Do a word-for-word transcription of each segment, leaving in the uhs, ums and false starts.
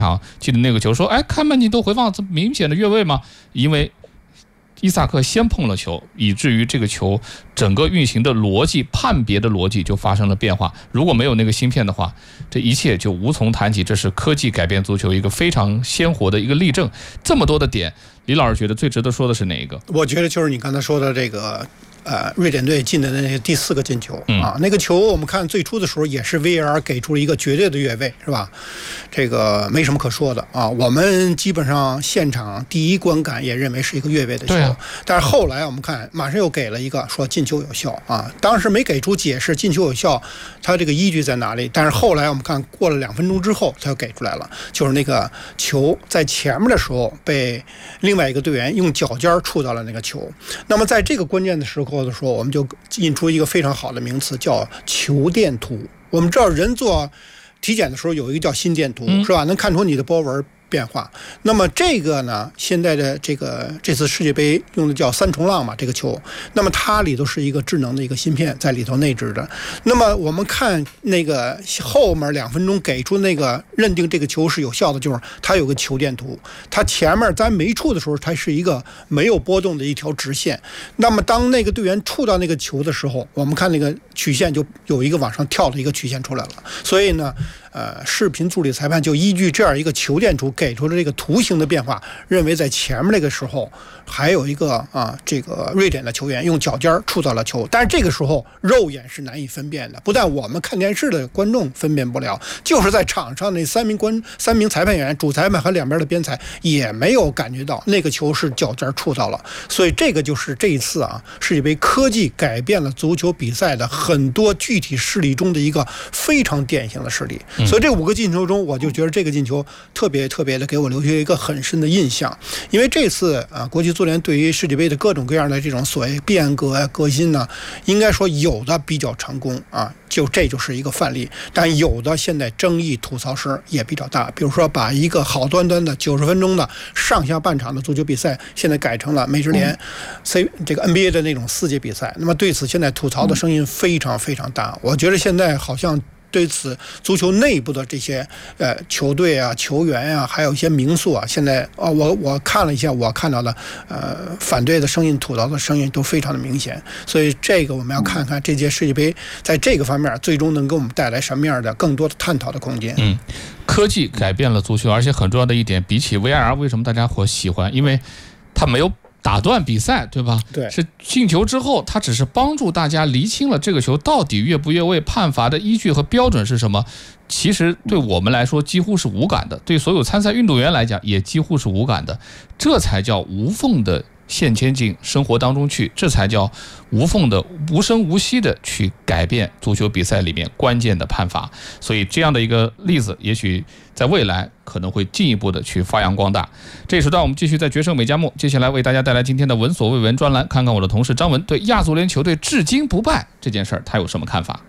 场记得那个球说，哎，看慢镜头回放，这明显的越位吗？因为伊萨克先碰了球，以至于这个球整个运行的逻辑、判别的逻辑就发生了变化。如果没有那个芯片的话，这一切就无从谈起。这是科技改变足球一个非常鲜活的一个例证。这么多的点，李老师觉得最值得说的是哪一个？ 我觉得就是你刚才说的这个。呃，瑞典队进的那第四个进球啊，那个球我们看最初的时候也是 V A R 给出了一个绝对的越位，是吧？这个没什么可说的啊。我们基本上现场第一观感也认为是一个越位的球，啊、但是后来我们看马上又给了一个说进球有效啊，当时没给出解释进球有效，他这个依据在哪里？但是后来我们看过了两分钟之后，他又给出来了，就是那个球在前面的时候被另外一个队员用脚尖触到了那个球，那么在这个关键的时候。的时候，我们就引出一个非常好的名词，叫球电图。我们知道人做体检的时候有一个叫心电图，是吧？能看出你的波纹变化。那么这个呢，现在的这个这次世界杯用的叫三重浪嘛，这个球，那么它里头是一个智能的一个芯片在里头内置的。那么我们看那个后面两分钟给出那个认定这个球是有效的，就是它有个球电图，它前面在没触的时候，它是一个没有波动的一条直线。那么当那个队员触到那个球的时候，我们看那个曲线就有一个往上跳的一个曲线出来了。所以呢，呃，视频助理裁判就依据这样一个球电图。给出了这个图形的变化，认为在前面那个时候还有一个啊，这个瑞典的球员用脚尖触到了球，但是这个时候肉眼是难以分辨的，不但我们看电视的观众分辨不了，就是在场上那三名观三名裁判员、主裁判和两边的边裁也没有感觉到那个球是脚尖触到了，所以这个就是这一次啊世界杯科技改变了足球比赛的很多具体事例中的一个非常典型的事例。嗯、所以这五个进球中，我就觉得这个进球特别特别。给我留下一个很深的印象，因为这次啊，国际足联对于世界杯的各种各样的这种所谓变革啊、革新呢，应该说有的比较成功啊，就这就是一个范例。但有的现在争议吐槽声也比较大，比如说把一个好端端的九十分钟的上下半场的足球比赛，现在改成了美职联 C 这个 N B A 的那种四节比赛。那么对此，现在吐槽的声音非常非常大。我觉得现在好像。对此，足球内部的这些呃球队啊、球员啊，还有一些名宿啊，现在啊、哦，我我看了一下，我看到的呃反对的声音、吐槽的声音都非常的明显。所以这个我们要看看这届世界杯在这个方面最终能给我们带来什么样的更多的探讨的空间。 嗯，科技改变了足球，而且很重要的一点，比起 V R， 为什么大家会喜欢？因为它没有。打断比赛，对吧？ 对， 是进球之后，它只是帮助大家厘清了这个球到底越不越位，判罚的依据和标准是什么。其实对我们来说几乎是无感的，对所有参赛运动员来讲也几乎是无感的，这才叫无缝的线牵进生活当中去，这才叫无缝的无声无息的去改变足球比赛里面关键的判罚。所以这样的一个例子，也许在未来可能会进一步的去发扬光大。这一时段我们继续在决胜美加木，接下来为大家带来今天的闻所未闻专栏，看看我的同事张文对亚足联球队至今不败这件事儿他有什么看法。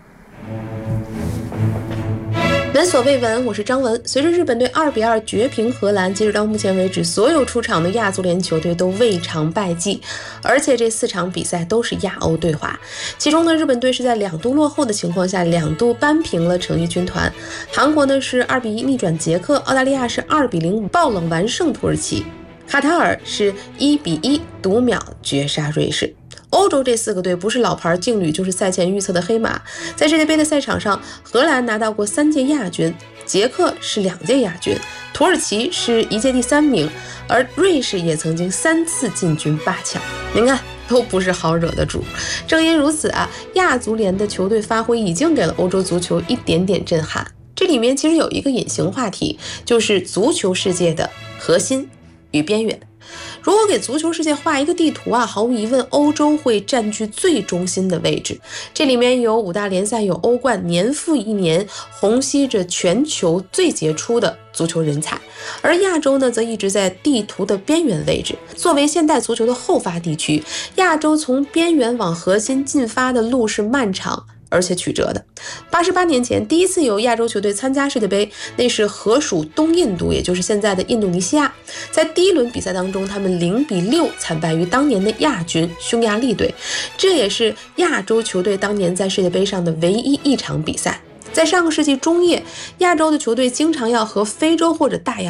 闻所未闻，我是张文。随着日本队二比二绝平荷兰，截止到目前为止，所有出场的亚足联球队都未尝败绩，而且这四场比赛都是亚欧对话。其中呢，日本队是在两度落后的情况下，两度扳平了诚意军团。韩国呢是二比一逆转捷克，澳大利亚是二比零爆冷完胜土耳其，卡塔尔是一比一读秒绝杀瑞士。欧洲这四个队不是老牌劲旅，就是赛前预测的黑马。在世界杯的赛场上，荷兰拿到过三届亚军，捷克是两届亚军，土耳其是一届第三名，而瑞士也曾经三次进军八强。您看，都不是好惹的主。正因如此啊，亚足联的球队发挥已经给了欧洲足球一点点震撼。这里面其实有一个隐形话题，就是足球世界的核心与边缘。如果给足球世界画一个地图啊，毫无疑问，欧洲会占据最中心的位置。这里面有五大联赛，有欧冠，年复一年虹吸着全球最杰出的足球人才。而亚洲呢，则一直在地图的边缘位置。作为现代足球的后发地区，亚洲从边缘往核心进发的路是漫长而且曲折的。八十八年前，第一次有亚洲球队参加世界杯，那是荷属东印度，也就是现在的印度尼西亚。在第一轮比赛当中，他们零比六惨败于当年的亚军匈牙利队，这也是亚洲球队当年在世界杯上的唯一一场比赛。在上个世纪中叶，亚洲的球队经常要和非洲或者大洋